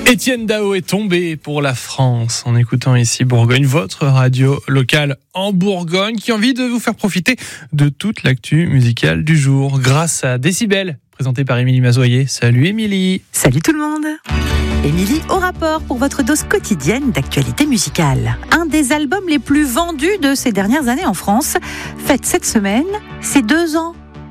Étienne Dao est tombé pour la France en écoutant ici Bourgogne, votre radio locale en Bourgogne qui a envie de vous faire profiter de toute l'actu musicale du jour grâce à Décibel, présenté par Émilie Mazoyer. Salut Émilie. Salut tout le monde. Émilie au rapport pour votre dose quotidienne d'actualité musicale. Un des albums les plus vendus de ces dernières années en France fête cette semaine ses 2 ans.